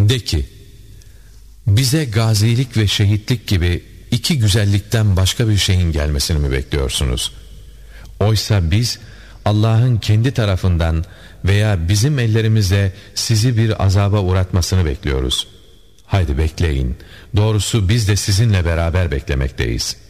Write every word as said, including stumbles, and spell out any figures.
De ki, bize gazilik ve şehitlik gibi iki güzellikten başka bir şeyin gelmesini mi bekliyorsunuz? Oysa biz Allah'ın kendi tarafından veya bizim ellerimizle sizi bir azaba uğratmasını bekliyoruz. Haydi bekleyin. Doğrusu biz de sizinle beraber beklemekteyiz.